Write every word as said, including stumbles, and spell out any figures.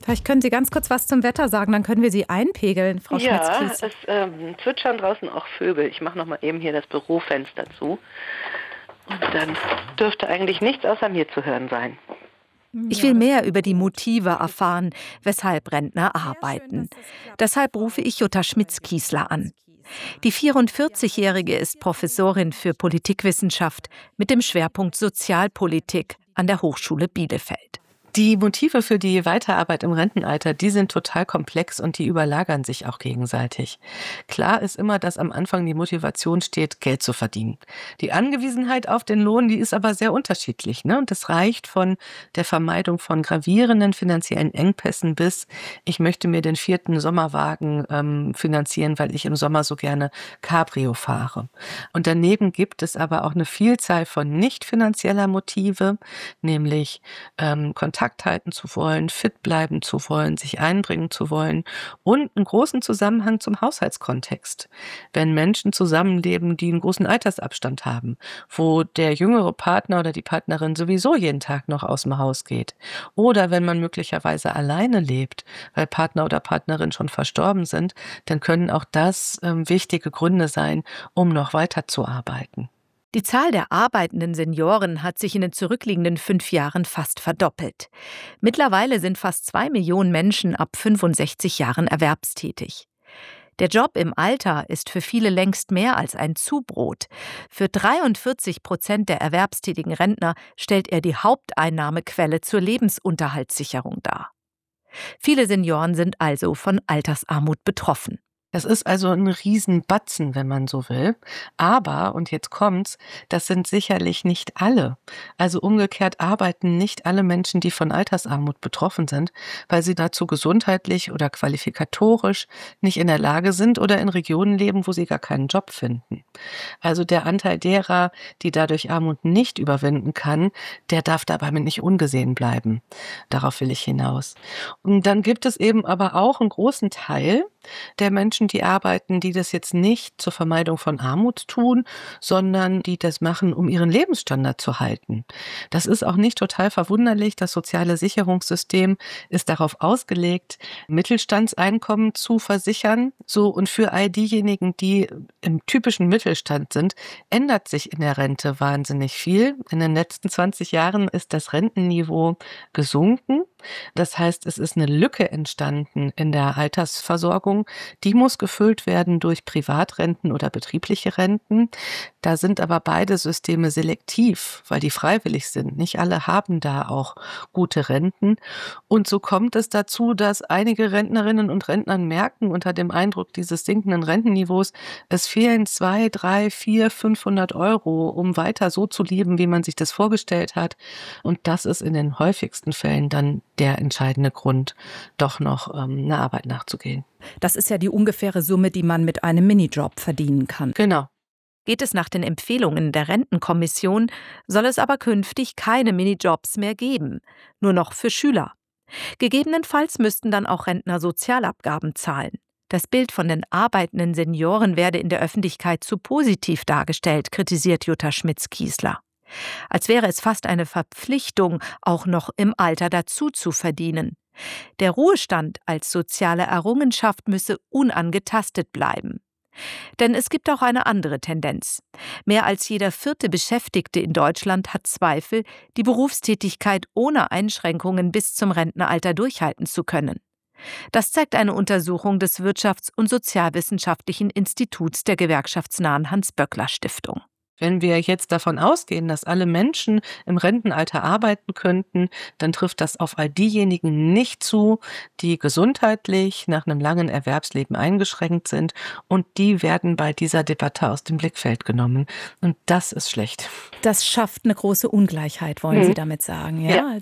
Vielleicht können Sie ganz kurz was zum Wetter sagen, dann können wir Sie einpegeln, Frau Ja, Schmitz-Kies. es ähm, zwitschern draußen auch Vögel. Ich mache noch mal eben hier das Bürofenster zu. Und dann dürfte eigentlich nichts außer mir zu hören sein. Ich will mehr über die Motive erfahren, weshalb Rentner arbeiten. Deshalb rufe ich Jutta Schmitz-Kiesler an. Die vierundvierzigjährige ist Professorin für Politikwissenschaft mit dem Schwerpunkt Sozialpolitik an der Hochschule Bielefeld. Die Motive für die Weiterarbeit im Rentenalter, die sind total komplex und die überlagern sich auch gegenseitig. Klar ist immer, dass am Anfang die Motivation steht, Geld zu verdienen. Die Angewiesenheit auf den Lohn, die ist aber sehr unterschiedlich, ne? Und das reicht von der Vermeidung von gravierenden finanziellen Engpässen bis, ich möchte mir den vierten Sommerwagen ähm, finanzieren, weil ich im Sommer so gerne Cabrio fahre. Und daneben gibt es aber auch eine Vielzahl von nicht finanzieller Motive, nämlich ähm, Kontakt Kontakt halten zu wollen, fit bleiben zu wollen, sich einbringen zu wollen und einen großen Zusammenhang zum Haushaltskontext. Wenn Menschen zusammenleben, die einen großen Altersabstand haben, wo der jüngere Partner oder die Partnerin sowieso jeden Tag noch aus dem Haus geht, oder wenn man möglicherweise alleine lebt, weil Partner oder Partnerin schon verstorben sind, dann können auch das ähm, wichtige Gründe sein, um noch weiterzuarbeiten. Die Zahl der arbeitenden Senioren hat sich in den zurückliegenden fünf Jahren fast verdoppelt. Mittlerweile sind fast zwei Millionen Menschen ab fünfundsechzig Jahren erwerbstätig. Der Job im Alter ist für viele längst mehr als ein Zubrot. Für dreiundvierzig Prozent der erwerbstätigen Rentner stellt er die Haupteinnahmequelle zur Lebensunterhaltssicherung dar. Viele Senioren sind also von Altersarmut betroffen. Das ist also ein Riesenbatzen, wenn man so will. Aber, und jetzt kommt's, das sind sicherlich nicht alle. Also umgekehrt arbeiten nicht alle Menschen, die von Altersarmut betroffen sind, weil sie dazu gesundheitlich oder qualifikatorisch nicht in der Lage sind oder in Regionen leben, wo sie gar keinen Job finden. Also der Anteil derer, die dadurch Armut nicht überwinden kann, der darf dabei nicht ungesehen bleiben. Darauf will ich hinaus. Und dann gibt es eben aber auch einen großen Teil der Menschen, die arbeiten, die das jetzt nicht zur Vermeidung von Armut tun, sondern die das machen, um ihren Lebensstandard zu halten. Das ist auch nicht total verwunderlich. Das soziale Sicherungssystem ist darauf ausgelegt, Mittelstandseinkommen zu versichern. So, und für all diejenigen, die im typischen Mittelstand sind, ändert sich in der Rente wahnsinnig viel. In den letzten zwanzig Jahren ist das Rentenniveau gesunken. Das heißt, es ist eine Lücke entstanden in der Altersversorgung. Die muss gefüllt werden durch Privatrenten oder betriebliche Renten. Da sind aber beide Systeme selektiv, weil die freiwillig sind. Nicht alle haben da auch gute Renten. Und so kommt es dazu, dass einige Rentnerinnen und Rentner merken, unter dem Eindruck dieses sinkenden Rentenniveaus, es fehlen zwei, drei, vier, fünfhundert Euro, um weiter so zu leben, wie man sich das vorgestellt hat. Und das ist in den häufigsten Fällen dann der entscheidende Grund, doch noch ähm, einer Arbeit nachzugehen. Das ist ja die ungefähre Summe, die man mit einem Minijob verdienen kann. Genau. Geht es nach den Empfehlungen der Rentenkommission, soll es aber künftig keine Minijobs mehr geben, nur noch für Schüler. Gegebenenfalls müssten dann auch Rentner Sozialabgaben zahlen. Das Bild von den arbeitenden Senioren werde in der Öffentlichkeit zu positiv dargestellt, kritisiert Jutta Schmitz-Kiesler. Als wäre es fast eine Verpflichtung, auch noch im Alter dazu zu verdienen. Der Ruhestand als soziale Errungenschaft müsse unangetastet bleiben. Denn es gibt auch eine andere Tendenz. Mehr als jeder vierte Beschäftigte in Deutschland hat Zweifel, die Berufstätigkeit ohne Einschränkungen bis zum Rentenalter durchhalten zu können. Das zeigt eine Untersuchung des Wirtschafts- und Sozialwissenschaftlichen Instituts der gewerkschaftsnahen Hans-Böckler-Stiftung. Wenn wir jetzt davon ausgehen, dass alle Menschen im Rentenalter arbeiten könnten, dann trifft das auf all diejenigen nicht zu, die gesundheitlich nach einem langen Erwerbsleben eingeschränkt sind. Und die werden bei dieser Debatte aus dem Blickfeld genommen. Und das ist schlecht. Das schafft eine große Ungleichheit, wollen Mhm. Sie damit sagen, ja? Ja.